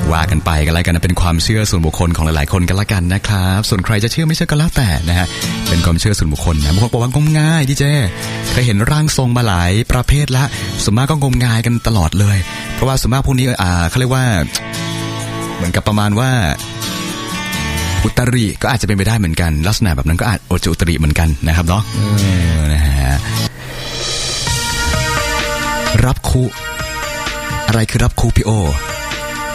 ว่ากันไปกันแล้วกันนะเป็นความเชื่อส่วนบุคคลของหลายๆคนกันละกันนะครับส่วนใครจะเชื่อไม่เชื่อก็แล้วแต่นะฮะเป็นความเชื่อส่วนบุคคลนะบางคนบอกว่างมงายดิเจเคยเห็นร่างทรงมาหลายประเภทละส่วนมากก็งมงายกันตลอดเลยเพราะว่าส่วนมากพวกนี้เขาเรียกว่าเหมือนกับประมาณว่าอุตริก็อาจจะเป็นไปได้เหมือนกันลักษณะแบบนั้นก็อาจจะอุตริเหมือนกันนะครับเนาะนะฮะรับคุอะไรคือรับคุพี่โอ